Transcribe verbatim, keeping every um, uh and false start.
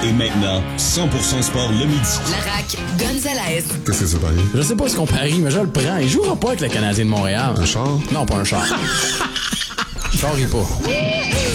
Et maintenant, cent pour cent sport le midi. La R A C, Gonzalez. Qu'est-ce que c'est parié? Je sais pas ce qu'on parie, mais je le prends. Il jouera pas avec le Canadien de Montréal. Un char? Non, pas un char. Char, il pas.